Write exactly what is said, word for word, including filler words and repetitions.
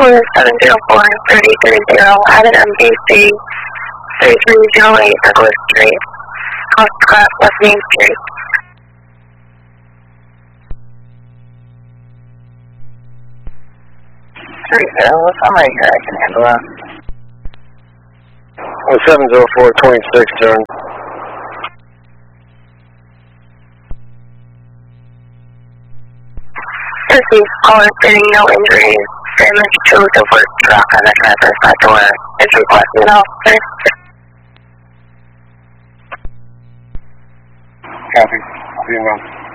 Tour seven zero four thirty thirty zero at an M D C three three zero eight Douglas Street, Coast Crest, West Main Street. Three zero, I'm right here, I can handle that. Well, seven zero four twenty-six, turn. Deceased caller stating no injuries, damage to the work truck on the transfer side door is requesting an officer. Copy. See you, man.